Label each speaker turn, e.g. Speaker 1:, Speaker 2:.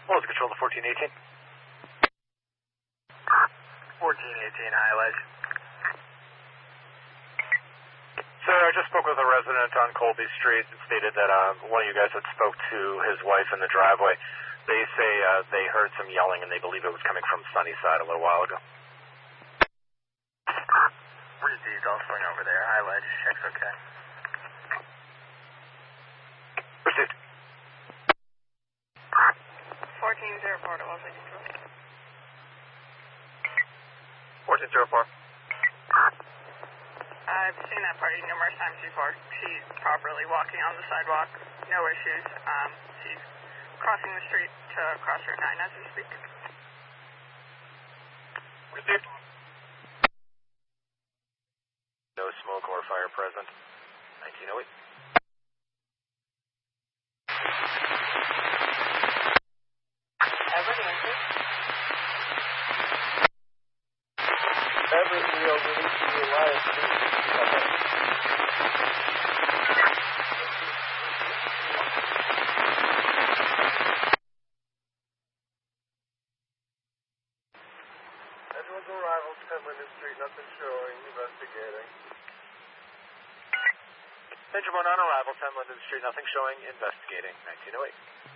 Speaker 1: What was the control to 1418?
Speaker 2: 1418, highlight.
Speaker 1: Sir, I just spoke with a resident on Colby Street and stated that one of you guys had spoke to his wife in the driveway. They say they heard some yelling and they believe it was coming from Sunnyside a little while ago.
Speaker 2: Received, I'll swing over there. Highlight, check's okay.
Speaker 1: Received.
Speaker 3: 1404 to 164.
Speaker 1: 1404.
Speaker 3: I've seen that party numerous times before. She's properly walking on the sidewalk, no issues. She's crossing the street to cross Route 9 as we speak.
Speaker 1: Received. No smoke or fire present. 1908.
Speaker 3: Everett, answer.
Speaker 4: Everett, we are releasing the Elias. Edgewood's arrival, 10 Linden Street, nothing showing, investigating.
Speaker 1: Benjamin on arrival, 10 Linden Street, nothing showing, investigating. 1908.